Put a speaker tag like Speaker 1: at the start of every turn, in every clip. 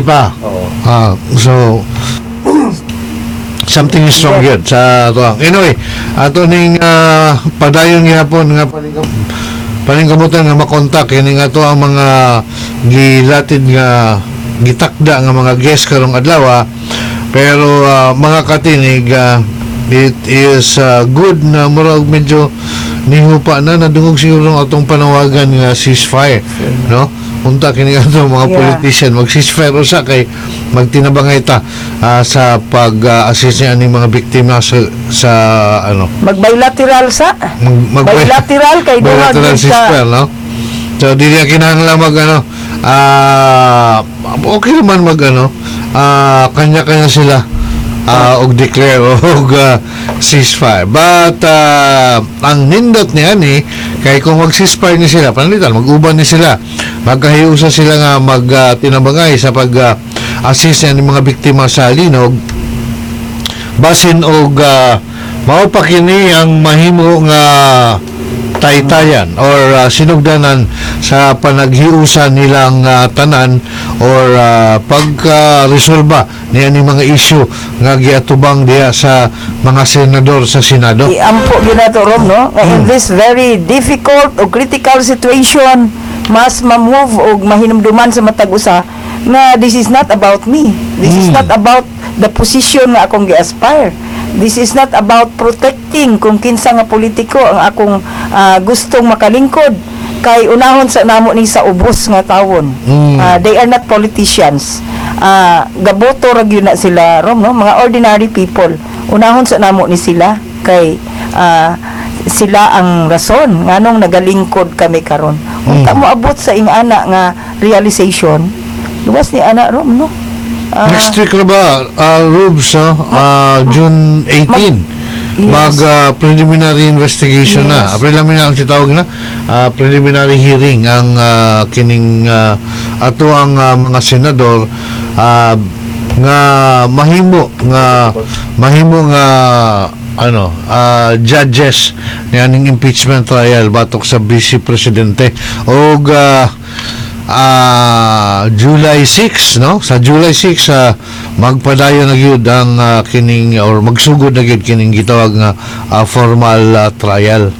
Speaker 1: pa.
Speaker 2: Oo.
Speaker 1: So something is wrong yun sa to. Anyway, ato ning padayon gihapon nga paningkamutan nga makontak kini nga to ang mga gilatid nga gitakda nga mga guest karong adlaw. Pero mga katinig, it is good na murag medyo nihupa na nadungog siguro atong panawagan nga ceasefire, no? Unta kini ato mga politician mag-ceasefire usa kay magtinabangay ta sa pag-assist ni mga biktima sa ano
Speaker 3: mag-bilateral sa bilateral kay
Speaker 1: bilateral ceasefire, no? So dili kinahanglan mag ano okay naman mag ano kanya-kanya sila og declare og ceasefire, but ang nindot niya ni kay kung mag-ceasefire ni sila panalitan mag-uban ni sila magkahiusa sila nga magtinabangay sa pag-assist ni mga biktima sa linog basin og mao pa kini ang mahimo nga taytayan or sinugdanan sa panaghiusan nilang tanan or pagka-resolba niya ni mga issue nga giatubang diya sa mga senador sa Senado.
Speaker 3: Ampo ginato Rom, no? In this very difficult o critical situation, mas ma-move o mahinumduman sa matag usa na this is not about me. This is not about the position nga akong gi-aspire. This is not about protecting kung kinsa nga politiko ang akong gustong makalingkod kay unahon sa namo ni sa ubos nga tawon. They are not politicians. Gaboto ra gyud na sila Rom, no? Mga ordinary people. Unahon sa namo ni sila kay sila ang rason nganong nagalingkod kami karon. Unta mo abot sa ing ana nga realization. Luwas ni ana Rom, no?
Speaker 1: Next week na ba, Rubes, June 18, mag preliminary investigation na. Preliminary ang sitawag na, preliminary hearing ang kining ato ang mga senador nga mahimo nga ano judges ni aning impeachment trial batok sa Vice Presidente og July 6, no? Sa July 6 magpadayon na gyud ang kining or magsugod na gyud kining gitawag nga formal trial.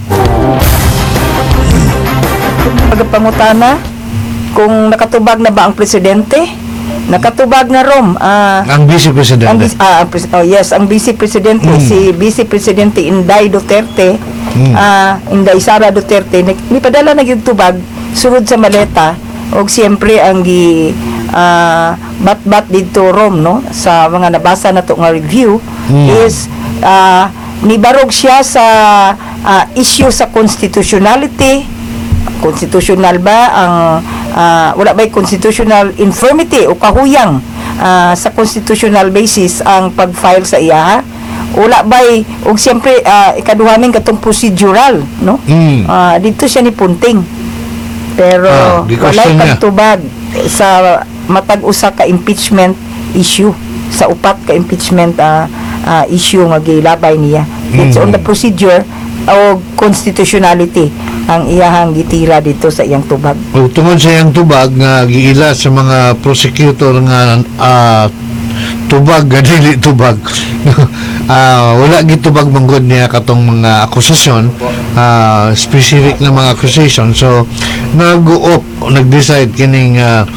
Speaker 3: Pagpangutana kung nakatubag na ba ang presidente? Nakatubag na Rom.
Speaker 1: Ang Vice Presidente.
Speaker 3: Ang Vice Presidente si Vice Presidente Inday Duterte. Inday Sara Duterte ni padala na gyud tubag sulod sa maleta. Og siyempre ang bat-bat dito Rom, no, sa mga nabasa na to nga review is nibarog siya sa issue sa constitutionality. Constitutional ba ang wala ba'y constitutional infirmity o kahuyang sa constitutional basis ang pag-file sa iya, wala ba'y og siyempre ikaduhamin katong procedural, no? Dito siya ni punting. Pero walay pagtubag sa matag usa ka impeachment issue, sa upat ka impeachment issue nga gilabay niya. It's on the procedure o constitutionality ang iyahang gitira dito sa iyang tubag.
Speaker 1: Tungod sa iyang tubag nga giila sa mga prosecutor nga tubag dili tubag wala gitubag manggod niya katong mga akusasyon, specific na mga accusation. So nag-decide kining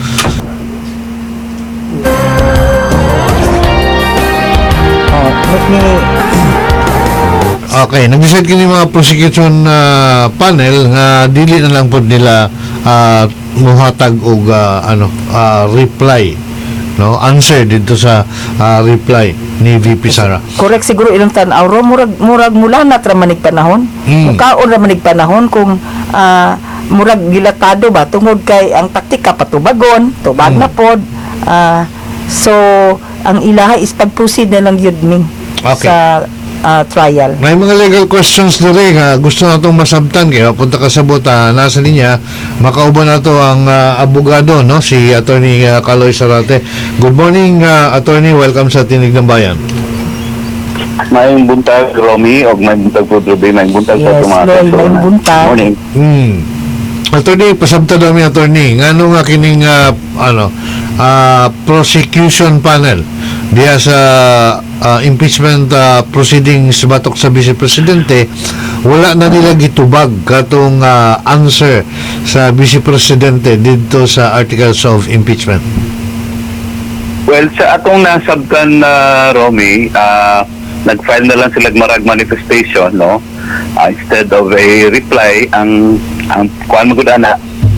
Speaker 1: okay, nag-decide kini mga prosecution panel nga dili na lang pod nila muhatag og reply, no, answer dito sa reply ni VP Sara.
Speaker 3: Correct siguro ilang tan-aw murag mula na tra manig panahon. Kaon ra manig panahon kung murag gilatado ba tungod kay ang taktika patubagon, tubag na pod. So ang ilaha is pag-proceed na lang yun Ming sa trial.
Speaker 1: May mga legal questions na rin gusto na itong masabtan kaya punta ka sa buta nasa linya makauban na to ang abogado, no, si Attorney Kaloy Zarate. Good morning, Attorney, welcome sa Tinig ng Bayan.
Speaker 2: May buntag Romy o may buntag po Ruby, may buntag sa tumatay.
Speaker 3: May buntag.
Speaker 2: Morning.
Speaker 1: Attorney, pasabta daw mi Attorney ngano nga kining prosecution panel diya sa impeachment proceedings batok sa Vice Presidente, wala na nila gitubag katong answer sa Vice Presidente dito sa articles of impeachment.
Speaker 2: Well, sa atong nasabkan na Romy, nag-file na lang sila marag manifestation, no? Instead of a reply, ang kuan mo gud ana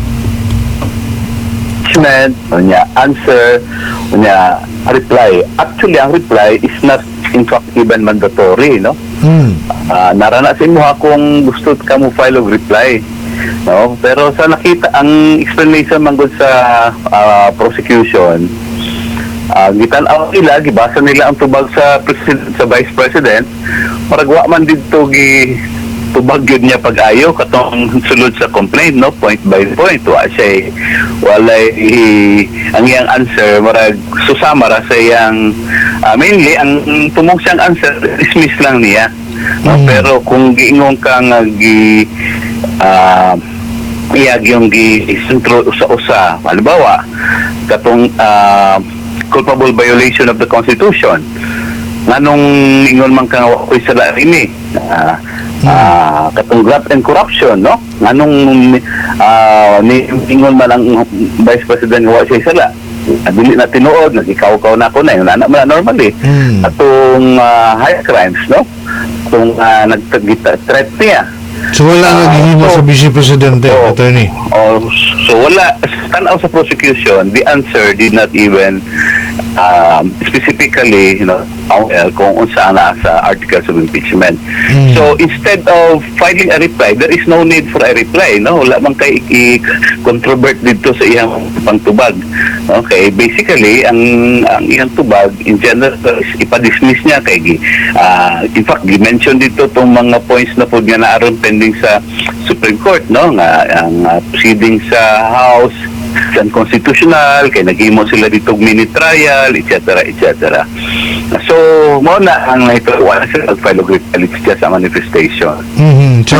Speaker 2: answer, reply. Actually, ang reply is not in fact even mandatory, no? Naranasin mo kung gusto ka mo file og reply, no? Pero sa nakita ang explanation man gud sa prosecution, gitan-aw nila, gibasa nila ang tubag sa Vice President, maragwa man dito tubag yun niya pag-ayo katong sulod sa complaint, no, point by point. Walay ang iyang answer marag susamara sa iyang mainly ang tumong siyang answer dismiss lang niya, no? Pero kung giingon ka nga iyag yung gisentro usa-usa, halimbawa katong culpable violation of the Constitution, nganong ingon man ka nga wakoy sala ini, katong graft and corruption, no? Nganong ingon man ang Vice President nga wa siya sala, dili na tinuod, nagikaw-kaw na ako na yun, anak man normally. Atong high crimes, no? Atong threat niya.
Speaker 1: So wala naghihimo sa Vice Presidente, attorney?
Speaker 2: So wala, tanaw sa prosecution, the answer did not even specifically, kung unsa na sa articles of impeachment. So instead of filing a reply, there is no need for a reply, no? Wala man kay i-controvert dito sa iyang pangtubag. Okay, basically ang iyang tubag in general is ipa-dismiss niya kay in fact gi-mention dito tong mga points na pud nga naaron pending sa Supreme Court, no, nga ang proceeding sa House unconstitutional, kay naghimo sila dito mini trial, etc. etc. So mo na ang ito wala sila file of reply sa manifestation.
Speaker 1: So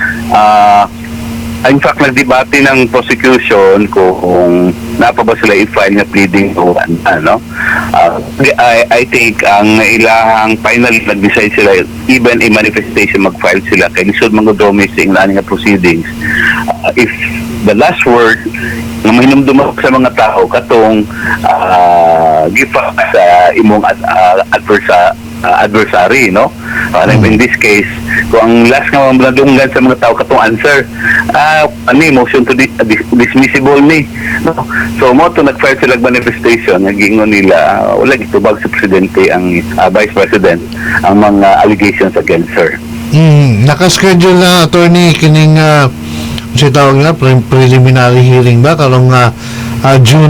Speaker 2: in fact, nagdebate ng prosecution kung napa ba sila i-file na pleading o ano. I think ang ilahang final nag-decide sila even a manifestation mag-file sila kay lisod mga domestic na nga proceedings. If the last word nga mahinumdum sa mga tao katong gifa sa imong adversary, no? In this case, kung ang last nga maladunggan sa mga tao katong answer, motion to dismissible ni, no? So mo to nag-file sila manifestation, nagingon nila wala gitubag sa presidente ang Vice President ang mga allegations against her.
Speaker 1: Naka-schedule na, attorney, kining sa tawag na preliminary hearing ba karong June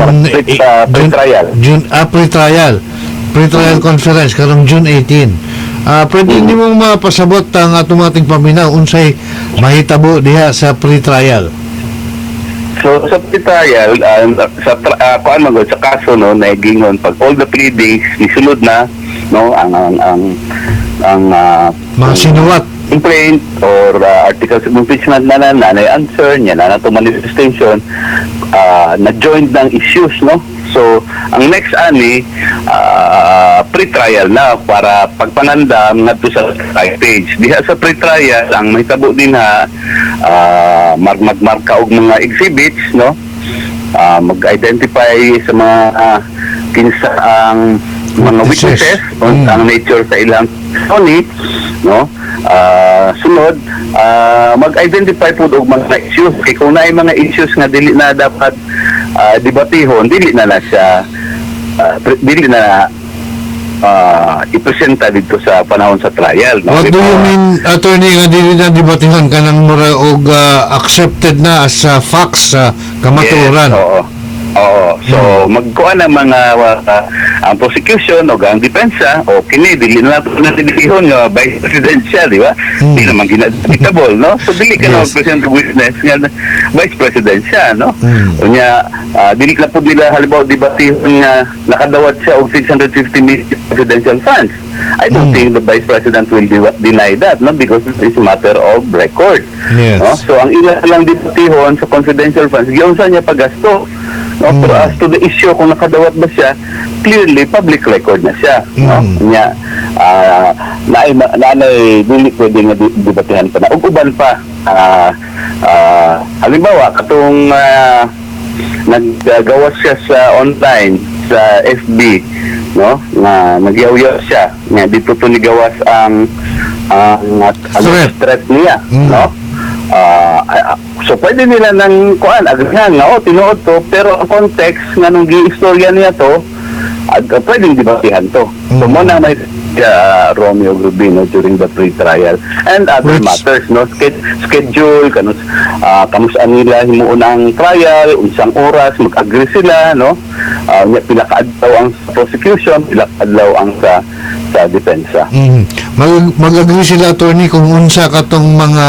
Speaker 1: pre-trial conference karong June 18. Pwede hindi mong mapasabot ang atong ating paminaw unsay mahitabo diha sa pre-trial.
Speaker 2: So sa pre-trial, sa kaso, no, nagingon pag all the pleadings nisulod na, no, ang
Speaker 1: mga sinuwat
Speaker 2: complaint or articles of impeachment na answer niya na to manifestation, na-joined ng issues, no? So ang next pre-trial na para pagpanandam ngadto sa trial page. Diha sa pre-trial ang mahitabo din magmarka og mga exhibits, no? Mag-identify sa mga kinsa ang mga witnesses on ang nature sa ilang testimony, no? Sunod, mag-identify po og mga issues. Kaya kung na mga issues nga dili na dapat debatihon, dili na siya ipresenta dito sa panahon sa trial, no?
Speaker 1: What do you mean, attorney, nga dili na debatihon kanang mura og accepted na as facts sa kamaturan?
Speaker 2: Yes, oo. So magkuha ng mga ang prosecution o ang depensa o kini dili na natidihon nga Vice President siya, di ba? Di naman ginaditable, no? So dili ka na present witness nga Vice President siya, no? Unya dili na po nila halimbawa debatihon nga nakadawat siya og 650 million presidential funds. I don't think the Vice President will deny that, no? Because it's a matter of record.
Speaker 1: Yes.
Speaker 2: No? So ang ila lang debatihon sa confidential funds, giunsa niya paggasto no? Pero as to the issue kung nakadawat ba siya, clearly public record na siya, no? Kanya naay dili pwede nga debatehan pa na ug uban pa. Halimbawa katong naggawas siya sa online sa FB, no, na nagyaw-yaw siya nga dito to nigawas ang threat niya, no. So pwede nila nang kuan agrehan nga tinuod to, pero ang context nga nung gi-istorya niya to pwedeng debatehan to. So mo na may Romeo Rubino during the pre-trial and other matters, no, schedule kamusta nila himuon ang trial, unsang oras mag-agree sila, no, pila ka adlaw ang prosecution, pila ka adlaw ang sa depensa.
Speaker 1: Mag-agree sila, attorney, kung unsa katong mga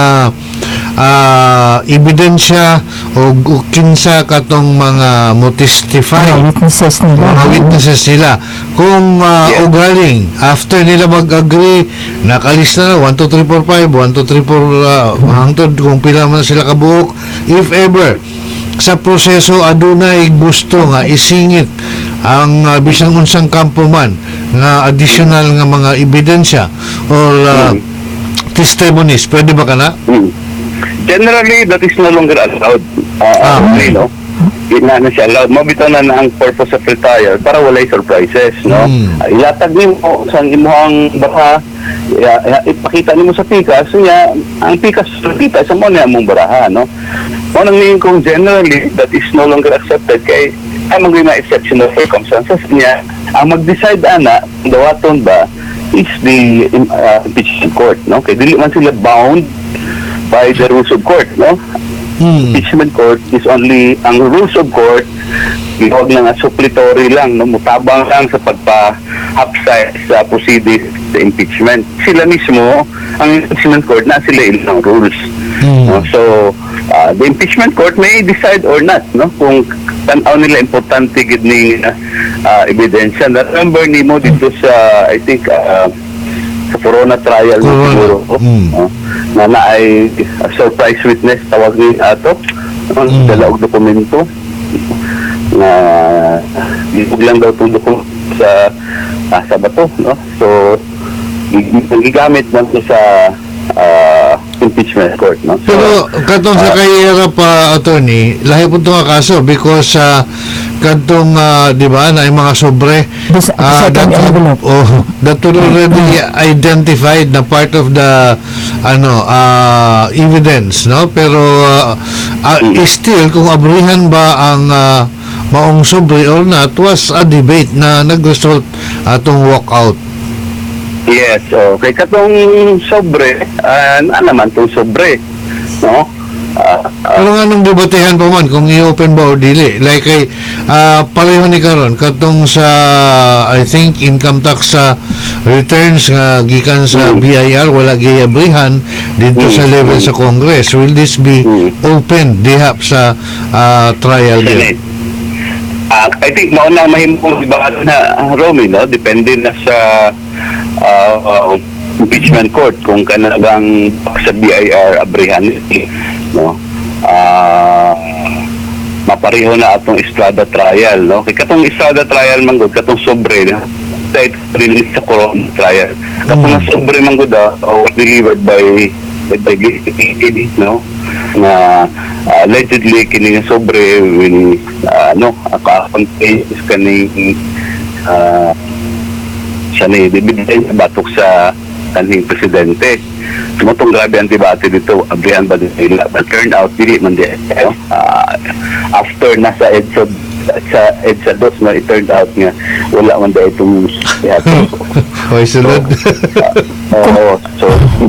Speaker 1: ebidensya o kinsa katong mga mo-testify, mga witnesses nila, kung ugaling after nila mag-agree nakalista na 1, 2, 3, 4, 5 1, 2, 3, 4 hangtod kung pila man sila kabuok, if ever sa proseso adunay gusto nga isingit ang bisan unsang kampo man nga additional nga mga ebidensya or testimonies, pwede ba kana?
Speaker 2: Generally, that is no longer allowed. No? Hindi na siya allowed. Mabitaw na ang purpose of trial para walay surprises, no? Ilatag nimo sa imuhang baraha, ipakita nimo sa pikas, ang pikas kita sa mo na mong baraha, no? Unang ningin kong generally, that is no longer accepted kay ay mga exceptional circumstances niya. Ang mag-decide ana, dawaton ba, is the impeachment court, no? Kaya dili man sila bound by the rules of court, no? Impeachment court is only, ang rules of court, huwag lang suppletory lang, no? Mutabang lang sa pagpa-upside sa proceedings sa impeachment. Sila mismo, ang impeachment court, na sila ilang rules. No? So, the impeachment court may decide or not, no? Kung tanaw nila importante gid ning ebidensya. Remember nimo dito sa, I think, sa Corona trial na siguro, na ay surprise witness tawag ni ato ang dala og dokumento na ibig lang daw itong dokumento sa bato, no? So gigamit man sa impeachment court, no? So,
Speaker 1: pero katong sa kayera pa, attorney, lahi po ito nga kaso because katong di ba na yung mga sobre that already identified na part of the evidence, no? Pero still kung abrihan ba ang maong sobre or not was a debate na nag-result atong walkout.
Speaker 2: Yes, kay katong sobre, naman itong sobre, no?
Speaker 1: Ano nga nung debatehan pa man kung i-open ba o dili, like kay pareho ni karon katong sa I think income tax sa returns nga gikan sa BIR wala giabrihan dito sa level sa Congress. Will this be open dihap sa trial
Speaker 2: Senate? I think maunang mahimong debate na, Romy, no? Depende na sa impeachment court kung kanagang sa BIR abrihan, no? Mapareho na atong Estrada trial, no? Kay katong Estrada trial manggod katong sobre na dahil release sa Corona trial. Katong sobre manggod delivered by no? Na allegedly kini sobre when contains kaning siya ni dibidend batok sa kanhing presidente. Tumutong grabe ang debate dito, abrihan ba din nila? But turn out, dili man din. After nasa EDSA 2, no, it turned out nga, wala man din itong
Speaker 1: Hoy, sunod.
Speaker 2: So,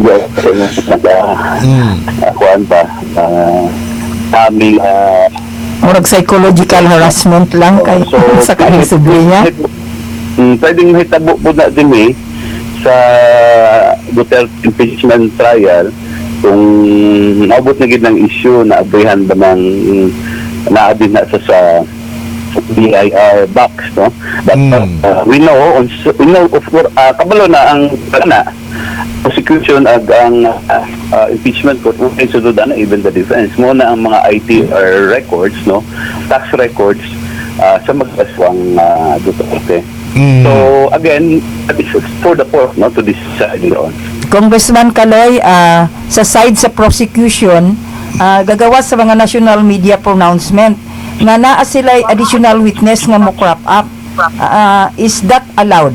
Speaker 2: kuhan pa, aming
Speaker 3: murag psychological harassment lang kay sa kanang subli niya.
Speaker 2: Pwedeng mahitabo po na din sa Duterte impeachment trial kung naabot na gid ng issue na abrihan ba ng naabin na sa BIR box, no? But we know of course kabalo na ang prosecution ag ang impeachment court kung sudod na even the defense mo na ang mga ITR records, no, tax records sa mag-aswang Duterte.
Speaker 1: Mm.
Speaker 2: So again, this is for the court, no, to decide on.
Speaker 3: Congressman Kaloy, sa side sa prosecution, gagawa sa mga national media pronouncement nga naa sila additional witness nga mo crop up. Is that allowed?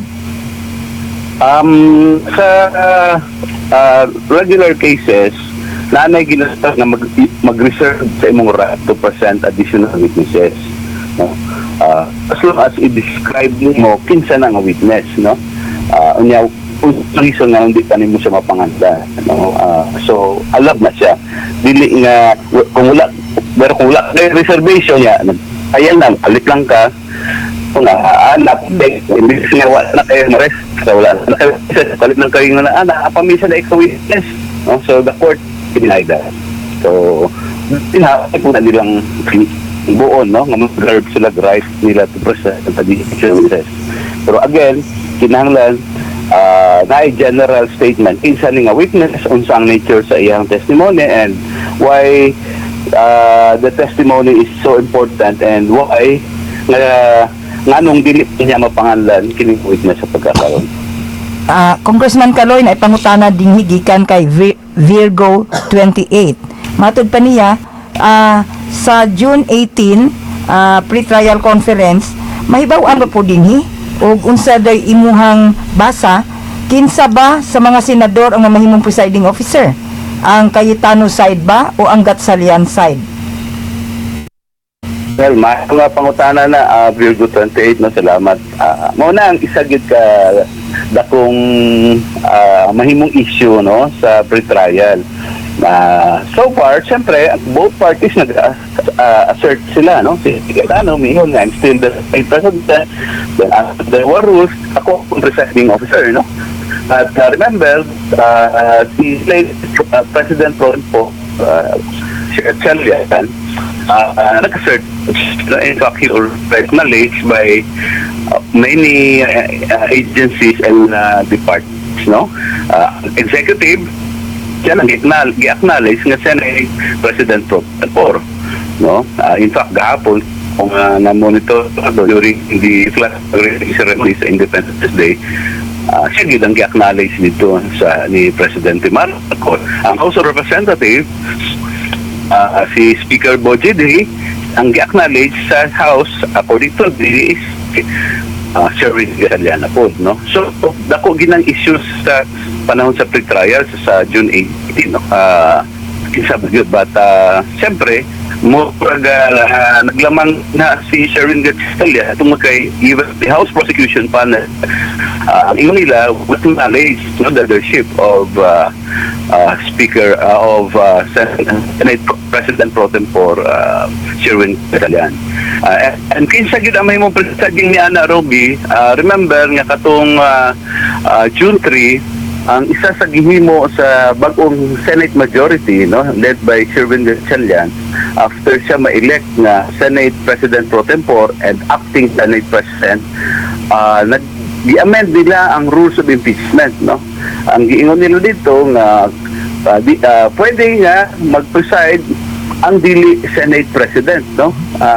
Speaker 2: Sa regular cases, naanay ginasta na mag-reserve sa imong right to present additional witnesses. No? As long as i-describe mo kinsa na nga witness, no? Unya reason nga hindi pa nimo siya mapanganda, no? So allowed na siya. Dili nga kung wala kay reservation niya, ayan lang, alit lang ka. Kung anak, hindi siya wala na kayo na rest. Wala na kayo, kalit lang kayo na napamisa na ikaw witness. No? So the court denied that. So, pinahapay po na nilang buon, no? Nga mag-reserve sila right nila to present at additional witness. Pero again, kinahanglan na general statement kinsa ni nga witness unsa ang nature sa iyang testimony and why the testimony is so important and why nganong dili niya mapangalan kining witness sa pagkakaroon.
Speaker 3: Congressman Kaloy, na ipangutana ding higikan kay Virgo 28. Matod pa niya, sa June 18 pre-trial conference, mahibaw-an ba po dinhi o unsa day imuhang basa kinsa ba sa mga senador ang mamahimong presiding officer? Ang Cayetano side ba o ang Gatchalian side?
Speaker 2: Well, mga pangutana na Virgo 28 na salamat. Mauna ang isagid ka dakong mahimong issue, no, sa pre-trial. So far, siyempre, both parties nag-assert sila, no? Si Cayetano, mingon nga, I'm still the state president. Then after there were rules, ako ang presiding officer, no? At remember, si President Pro Tempo, Gatchalian, nag-assert, in fact, he already acknowledged by many agencies and departments, no? Executive, siya nang i-acknowledge nga siya na President Pro Tempore, no? In fact, gahapon, kung na-monitor during the flag ceremony sa Independence Day, siya gid ang i-acknowledge dito ni Presidente Marcos. Ang House of Representatives, si Speaker Bojide, ang i-acknowledge sa House, according to this, Sherwin Gatchalian po, no? So, dako ginang issues sa panahon sa pre-trial sa June 18, no? Kinsa ba yun? But, siyempre, naglamang na si Sherwin Gatchalian tungkol kay even the House Prosecution Panel. Ang ingon nila, what knowledge, no, the leadership of Speaker of Senate President Pro Tempore Sherwin Gatchalian. And kinsa gid ang mahimong presiding ni Ana Roby, remember nga katong June 3, ang isa sa gihimo sa bagong Senate majority, no, led by Sherwin Gatchalian, after siya ma-elect na Senate President Pro Tempore and acting Senate President, nag-amend nila ang rules of impeachment, no. Ang giingon nila dito nga pwede nga mag-preside ang dili Senate President, no.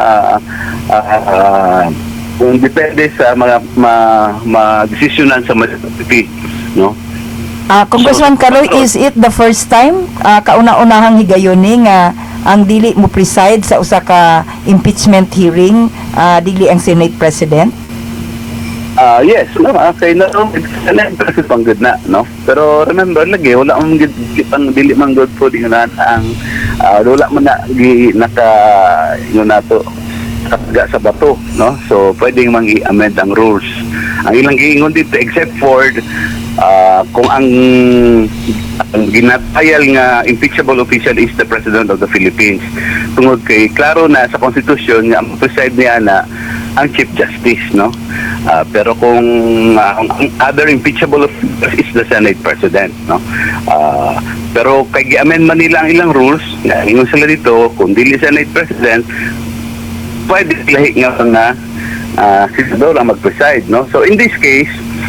Speaker 2: Kung depende sa mga desisyonan sa majority, no.
Speaker 3: Congressman Kaloy, is it the first time kauna-unahang higayon ni nga ang dili mo preside sa usa ka impeachment hearing, dili ang Senate President?
Speaker 2: Yes, no, kay na Senate President pang good na, no. Pero remember lagi wala ang dili man good po din na ang wala man na naka nato sa bato, no. So pwedeng mangi-amend ang rules. Ang ilang giingon dito except for kung ang ginatayal nga impeachable official is the President of the Philippines. Tungod kay klaro na sa Constitution nga ang preside niya na ang Chief Justice, no. Pero kung ang other impeachable officials is the Senate President, no. Pero kay gi-amend man nila ang ilang rules, ingon sila dito kung dili Senate President, pwede lahi nga senador ang mag-preside, no. So in this case,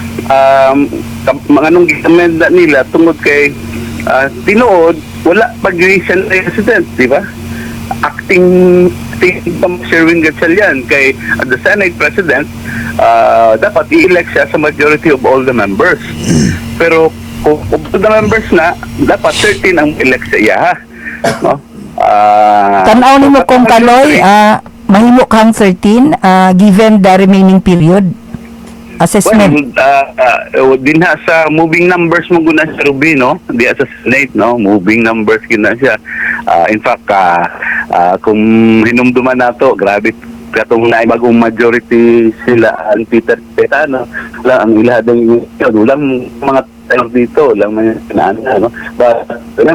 Speaker 2: mga nung gi-amend nila tungod kay tinuod wala pag-Senate President, di ba? acting Sherwin Gatchalian kay the Senate President, dapat i-elect siya sa majority of all the members. Pero kung all the members na, dapat 13 ang elect sa iya. No?
Speaker 3: Tanaw nimo kung Kaloy, mahimo kang 13 given the remaining period assessment.
Speaker 2: Dinha sa moving numbers mo guna sa Ruby, no? Di sa Senate, no? Moving numbers gina siya. In fact, kung hinumduman nato, grabe katong na bagong majority sila ang Peter Petano, lang ang ilahadang ulang mga tayo dito, lang mga no? But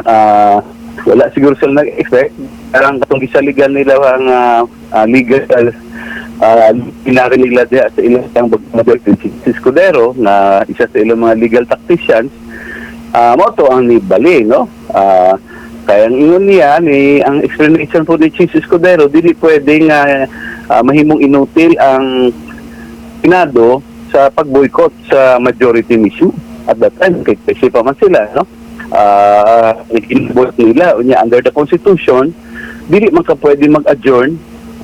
Speaker 2: wala siguro sila nag-expect. Parang katong isa legal nila ang legal pinarinig nila diya sa ilang si Escudero na isa sa ilang mga legal tacticians. Moto ang ni Bali, no? Kaya ang ingon niya, ang explanation po ni Chief Escudero, dili pwedeng mahimong inutil ang Senado sa pag-boycott sa majority issue. At that time, kasi pa man sila, no? Nag-invote nila, under the Constitution, dili man ka pwede mag-adjourn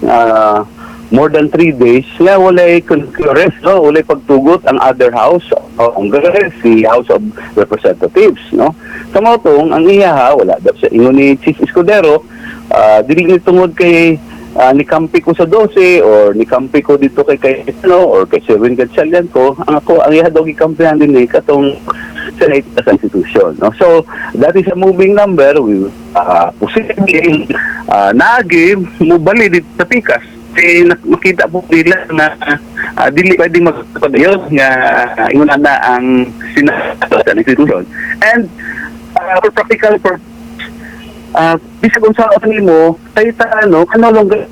Speaker 2: more than 3 days nga walay concurrence, no? Walay pagtugot ang other house o Congress, the House of Representatives, no? Sa motong ang iyaha wala daw sa ingon ni Chief Escudero, dili ni tungod kay nikampi ko sa 12 or nikampi ko dito kay no or kay Sherwin Gatchalian ko, ang iyaha daw gikampihan din ni katong Senate as institution, no? So that is a moving number. We posibleng naagi mo bali dito sa pikas. Makita po nila na dili pwedeng magpadayon nga ingon na ang Senado sa institution. And for practical purpose, bisa kung sa otan mo, tayo ano longer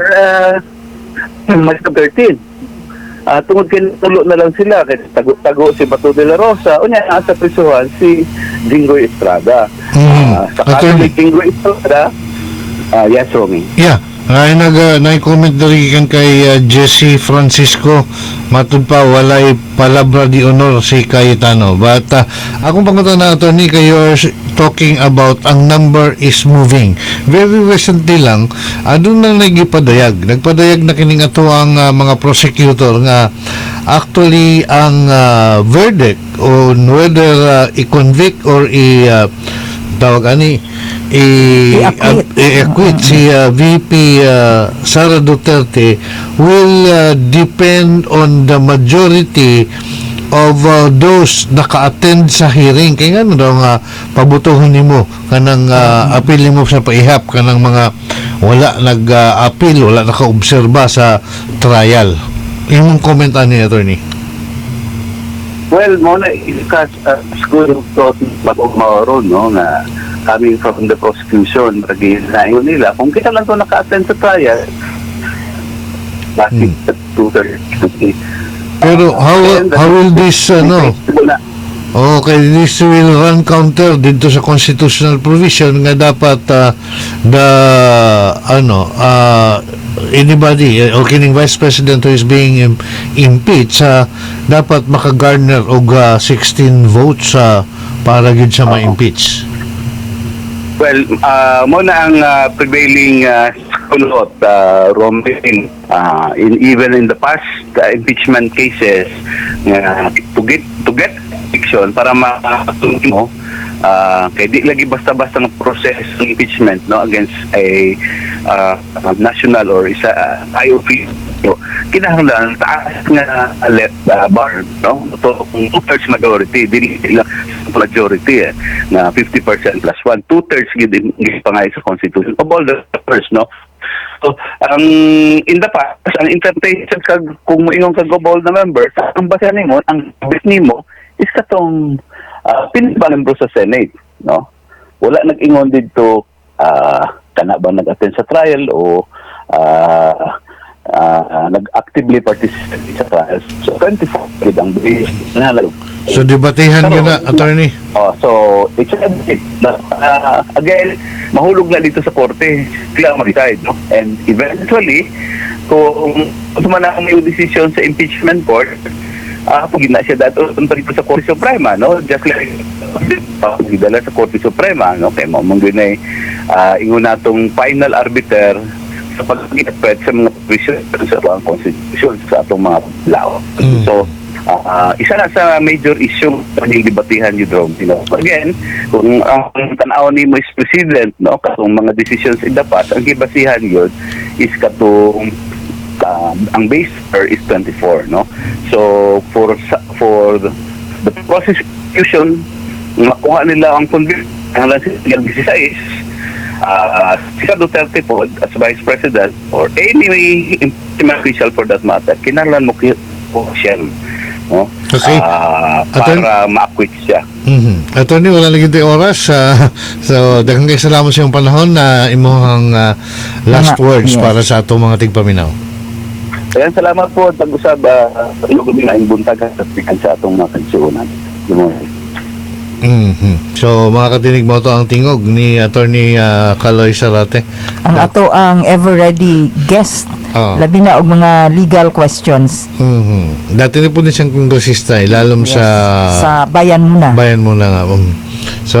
Speaker 2: mas 13. Tungod kay tulo na lang sila kay tago si Bato de la Rosa, unya sa prisuhan si Jinggoy Estrada. Sa kaso ni Jinggoy Estrada, yes, Romy.
Speaker 1: Yeah. Ay nag-comment dali kan kay Jesse Francisco, matud pa walay palabra di honor si Cayetano. But akong pangutan na ito ni kayo talking about ang number is moving. Very recently lang adun nang nagpadayag na kining ato ang mga prosecutor nga actually ang verdict on whether i-convict or tawag ani i-acquit si VP Sara Duterte will depend on the majority of those naka-attend sa hearing. Kaya nga daw nga pabutuhin nimo kanang appeal nimo sa paihap kanang mga wala nag-appeal, wala naka-obserba sa trial. Imong comment ani attorney?
Speaker 2: Well, muna ikas school of thought mag-umaron, no, na coming from the prosecution, nag-inayon nila. Kung kita lang ito naka-attend sa trial, lasting 2:30.
Speaker 1: Pero how will this, okay, this will run counter dito sa constitutional provision nga dapat anybody or kining vice president who is being impeached dapat makagarner og 16 votes para gid sa ma-impeach.
Speaker 2: Well, muna ang prevailing kulot, Romain, even in the past impeachment cases, to get conviction para makatulong mo, kaya di lagi basta-basta ng process ng impeachment, no, against a national or isa IOP. So, kinahanglan taas nga left bar, no? So, kung 2/3 majority, dili lang majority na 50% plus 1, 2/3 gid pa nga sa constitution of all the first, no? So, in the past, ang interpretation kung moingon kag all the members, ang basa nimo, ang bit nimo is katong pinipalembro sa Senate, no? Wala nag-ingon dito kana ba nag-attend sa trial o nag-actively participate sa trial. So 24 ang base na
Speaker 1: so debatehan nyo na, attorney?
Speaker 2: So it's a bit again, mahulog na dito sa korte, sila mag-decide, no? And eventually kung man ang may decision sa impeachment court, pagin na siya dato dito sa Korte Suprema, no? Just like pagidala sa Korte Suprema, no? Kaya mo mong ginay ingon natong final arbiter sa pag-interpret sa mga provision sa atong constitution sa atong mga law. So isa na sa major issue na dibatihan yun, Rome. Again, kung ang tanaw ni mo is president, no, katong mga decisions in the past, ang gibasihan yun is katong ang base year is 24, no. So for the prosecution, makuha nila ang conviction hanggang sa 16, si Duterte po as Vice President or any official for that matter, kinahanglan mo siya, no?
Speaker 1: Okay.
Speaker 2: Para ma-acquit siya.
Speaker 1: Attorney, wala lagi tayo oras. So, daghang kay salamat sa iyong panahon na imuhang last words para sa atong mga tigpaminaw.
Speaker 2: Kaya salamat po at pag-usab yung gabi na imbuntagan sa atong mga kansuunan.
Speaker 1: So, mga katinig mo to ang tingog ni Attorney Kaloy Zarate.
Speaker 3: Ang ato ang ever-ready guest. Labi na og mga legal questions.
Speaker 1: Dati na po na siyang kongresista, lalong
Speaker 3: sa Bayan Muna.
Speaker 1: Bayan Muna nga. So,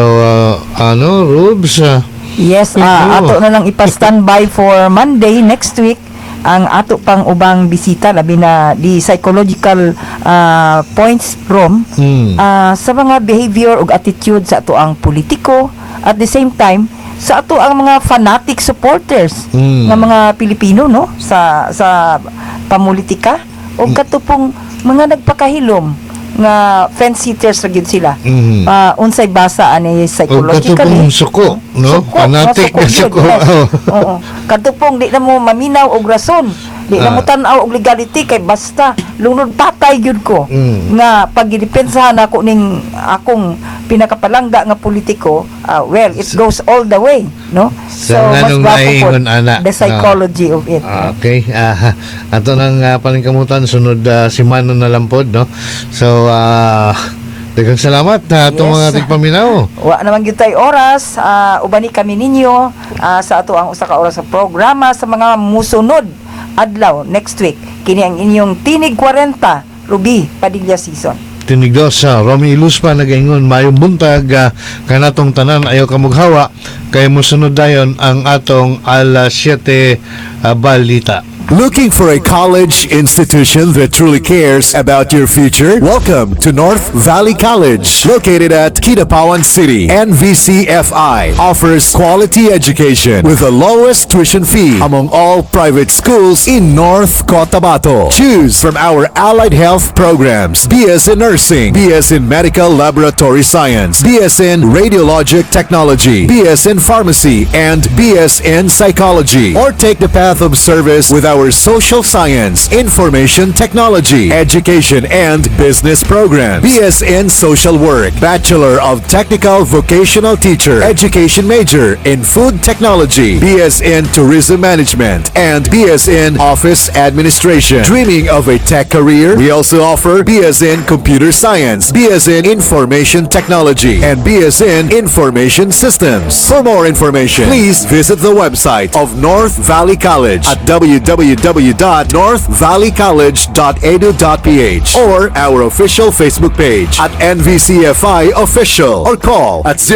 Speaker 1: Rubes?
Speaker 3: Yes, ato na lang ipa-standby for Monday next week ang ato pang ubang bisita, labi na di psychological points from sa mga behavior ug attitude sa ato ang politiko, at the same time sa ato ang mga fanatic supporters ng mga Pilipino, no, sa pamulitika o katupong mga nagpakahilom nga fence sitters ra gyud sila. Unsay basa ani psychologically.
Speaker 1: Katupong suko, no? Fanatic na suko.
Speaker 3: Oo. Katupong di na mo maminaw og rason. Di na mo tan-aw og legality kay basta lunod patay gyud ko. Nga paggidepensahan ako ning akong pinakapalangga nga politiko, well, it goes all the way, no?
Speaker 1: So mas gwapo po
Speaker 3: the psychology of it.
Speaker 1: Okay. Ato nang paningkamutan sunod si Mano na lampod, no? So daghang salamat atong mga tigpaminaw.
Speaker 3: Wa naman gyud tay oras, ubani kami ninyo sa ato ang usa ka oras sa programa sa mga musunod adlaw next week. Kini ang inyong Tinig 40 Ruby Padilla season.
Speaker 1: Tinig dos sa Romy Iluspa nagaingon mayong buntag kanatong tanan ayaw ka mughawa kay mosunod dayon ang atong alas 7 balita.
Speaker 4: Looking for a college institution that truly cares about your future? Welcome to North Valley College, located at Kidapawan City. NVCFI offers quality education with the lowest tuition fee among all private schools in North Cotabato. Choose from our allied health programs: BS in Nursing, BS in Medical Laboratory Science, BS in Radiologic Technology, BS in Pharmacy, and BS in Psychology. Or take the path of service with our Social Science, Information Technology, Education, and Business programs. BS in Social Work, Bachelor of Technical Vocational Teacher, Education major in Food Technology, BS in Tourism Management, and BS in Office Administration. Dreaming of a tech career? We also offer BS in Computer Science, BS in Information Technology, and BS in Information Systems. For more information, please visit the website of North Valley College at www.northvalleycollege.edu.ph or our official Facebook page at NVCFI Official, or call at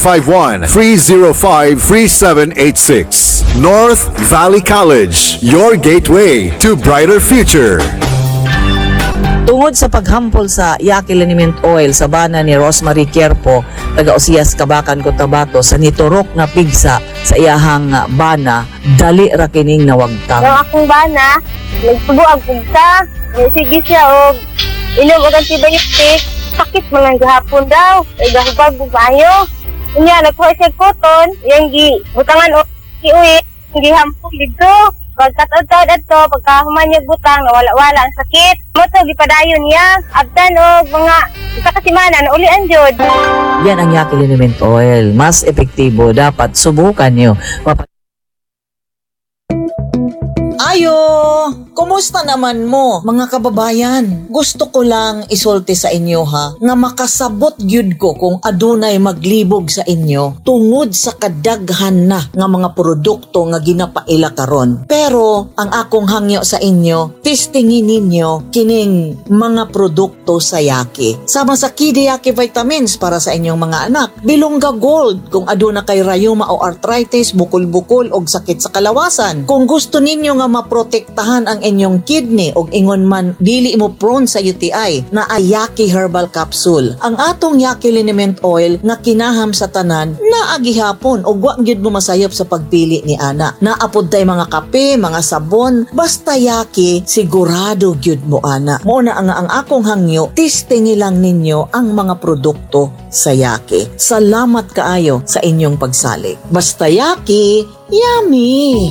Speaker 4: 0951-305-3786. North Valley College, your gateway to brighter future.
Speaker 5: Tungod sa paghampol sa Yaqui Liniment Oil sa bana ni Rosemary Quierpo, taga-Osias, Kabakan, Cotabato, sa niturok nga pigsa sa iyahang bana, dali ra kining nawagtang.
Speaker 6: Ang akong bana, nagtubo ang pugsa, sige siya og inom og antibiotic, sakit man ang gahapon daw, ay gahubag og bayo. Unya nagkuha siya koton, yang butangan og kiuwi, gihampol dito. Pagkataod-taod ato, pagkahuman niya butang, nawala-wala ang sakit. Moto, gipadayon niya. Abtan o mga isa kasimana, naulian jud.
Speaker 5: Yan ang Yaqui Liniment Oil. Mas epektibo, dapat subukan nyo. Ayo! Kumusta naman mo, mga kababayan? Gusto ko lang isulti sa inyo ha, nga makasabot gyud ko kung adunay maglibog sa inyo tungod sa kadaghan na nga mga produkto nga ginapaila karon. Pero ang akong hangyo sa inyo, testingin ninyo kining mga produkto sa Yaki. Sama sa Kidi Yaki vitamins para sa inyong mga anak. Bilongga Gold kung aduna kay rayuma o arthritis, bukol-bukol o sakit sa kalawasan. Kung gusto ninyo nga maprotektahan ang inyong kidney o ingon man dili mo prone sa UTI, na ay Yaki Herbal Capsule. Ang atong Yaki Liniment Oil nga kinaham sa tanan na agihapon o wa gyud mo masayop sa pagpili ni ana. Naapod tay mga kape, mga sabon, basta Yaki sigurado gyud mo ana. Mao na ang akong hangyo, testingi lang ninyo ang mga produkto sa Yaki. Salamat kaayo sa inyong pagsalik. Basta Yaki, yummy!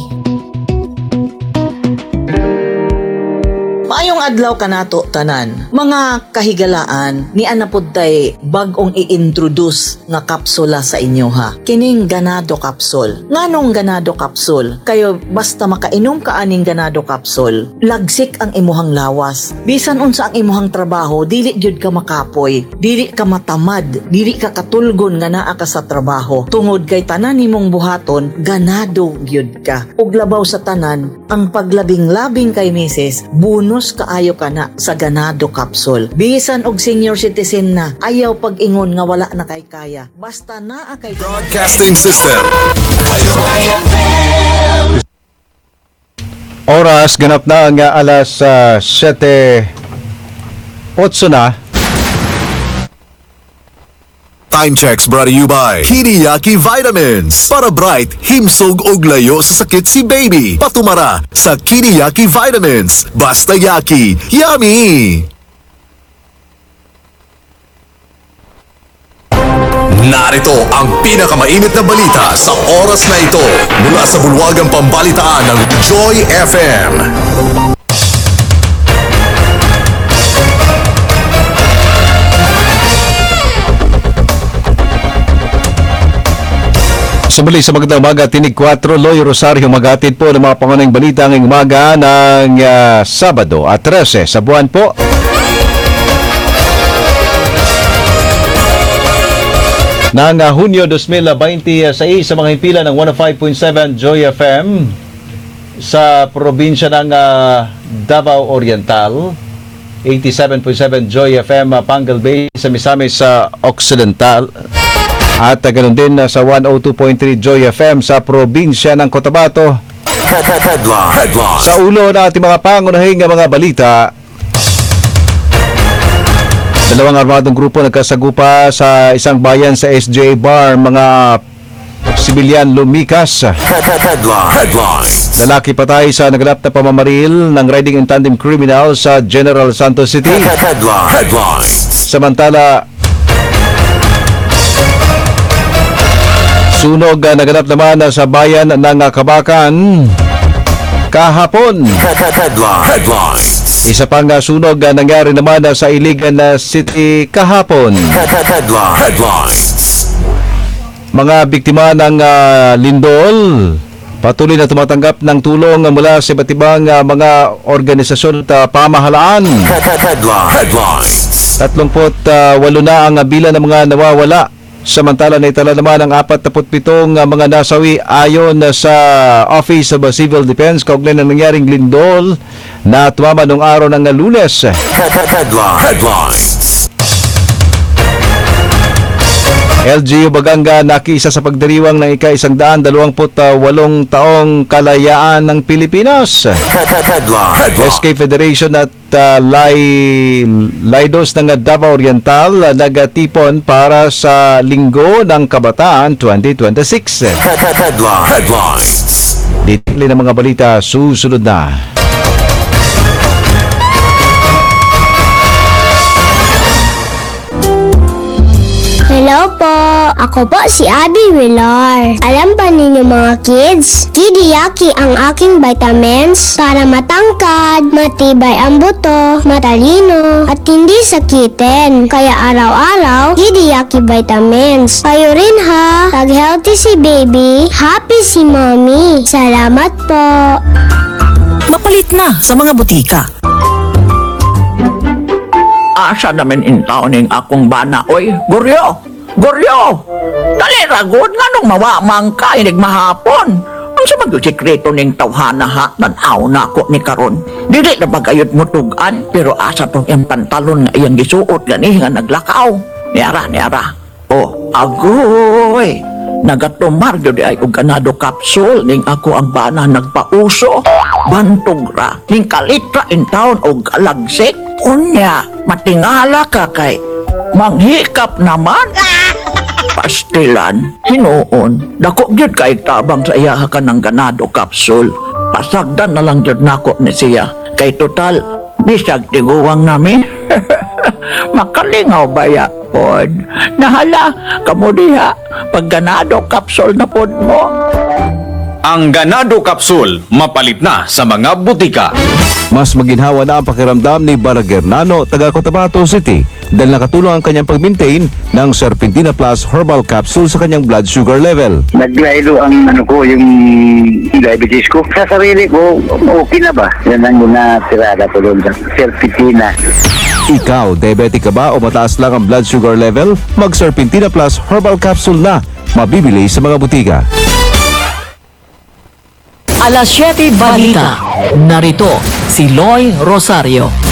Speaker 5: Maayong adlaw kanato tanan. Mga kahigalaan, ni anapod tay bag-ong i-introduce nga kapsula sa inyo ha. Kining ganado kapsul. Nganong ganado kapsul? Kayo basta makainom ka aning ganado kapsul, lagsik ang imuhang lawas. Bisan unsa ang imuhang trabaho, dili gyud ka makapoy, dili ka matamad, dili ka katulgon nga naa ka sa trabaho. Tungod kay tanan nimong buhaton, ganado gyud ka. Ug labaw sa tanan, ang paglabing-labing kay misis, bonus kaayo ka na sa ganado capsule. Bisan og senior citizen na, ayaw pag-ingon nga wala na kay kaya. Basta naa kay
Speaker 4: Broadcasting System.
Speaker 7: Oras ganap na nga alas 7:08 na.
Speaker 4: Time checks brought to you by Kidi Yaki Vitamins. Para bright, himsog og layo sa sakit si baby. Patumara sa Kidi Yaki Vitamins. Basta Yaki, yummy! Narito ang pinakamainit na balita sa oras na ito mula sa bulwagang pambalitaan ng Joy FM.
Speaker 7: Sumuli sa magandang umaga, Tinig 4, Loy Rosario magatid po ng mga pangunahing balita ngayong umaga ng Sabado at 13 sa buwan po. Nang Hunyo 2026 sa mga himpilan ng 105.7 Joy FM sa probinsya ng Davao Oriental, 87.7 Joy FM Pangal Bay sa Misamis sa Occidental, at ganoon din sa 102.3 Joy FM sa probinsya ng Cotabato. Sa ulo na ating mga pangunahing mga balita, dalawang armadong grupo nagkasagupa sa isang bayan sa SJ Bar, mga sibilyan lumikas. Lalaki patay sa naganap na pamamaril ng riding in tandem criminal sa General Santos City. Samantala, sunog naganap naman sa bayan ng Kabakan kahapon. Isa pang sunog nangyari naman sa Iligan City kahapon. Mga biktima ng lindol patuloy na tumatanggap ng tulong mula sa iba't ibang mga organisasyon at pamahalaan. 38 na ang bilang ng mga nawawala. Samantala, naitala naman ang 47 mga nasawi ayon sa Office of Civil Defense kaugnay ng nangyaring lindol na tumama noong araw ng Lunes. LGU Baganga nakisa sa pagdiriwang ng ika-128 taong kalayaan ng Pilipinas. SK Federation at Laidos ng Davao Oriental nagatipon para sa Linggo ng Kabataan 2026. Ditili ng mga balita susunod na.
Speaker 8: Hello po! Ako po si Abby Villar. Alam ba ninyo mga kids? Kidi Yaki ang aking vitamins para matangkad, matibay ang buto, matalino, at hindi sakitin. Kaya araw-araw, Kidi Yaki vitamins. Kayo rin ha! Pag healthy si baby, happy si mommy. Salamat po!
Speaker 5: mapalit na sa mga butika.
Speaker 9: Asa namin intaw ning akong bana, oy. Guryo! Guryo! Dali ragod nga nung mawamang ka inig mahapon. Ang sa mag-sikreto ning tawhana ha, tanaw na ako ni karon. Dili na bagayot mo tugan, pero asa tong iyang pantalon nga iyang gisuot gani nga naglakaw. Niara. Oh, agoy! Nagatumar gyud ay og ganado capsule ning ako ang bana nagpauso. Bantog ra ning kalitra in town og alagsik. Unya, matingala ka kay manghikap naman. Pastilan, hinuon, dako gyud kay tabang sa iya ka ng ganado capsule. Pasagdan na lang gyud nako ni siya. Kay total, bisag tiguwang namin. Makalingaw baya pod. Nahala, kamo diha, pag ganado capsule na pod mo.
Speaker 10: Ang Ganado Capsule, mapalit na sa mga butika.
Speaker 11: Mas maginhawa na ang pakiramdam ni Baragernano, taga Cotabato City, dahil nakatulong ang kanyang pag-maintain ng Serpentina Plus Herbal Capsule sa kanyang blood sugar level.
Speaker 12: Naglaylo ang yung diabetes ko. Sa sarili ko, okay na ba? Yan ang tirada ko doon sa Serpentina.
Speaker 11: Ikaw, diabetic ka ba o mataas lang ang blood sugar level? Mag-Serpentina Plus Herbal Capsule na, mabibili sa mga butika.
Speaker 5: Alas 7 Balita. Narito si Loy Rosario.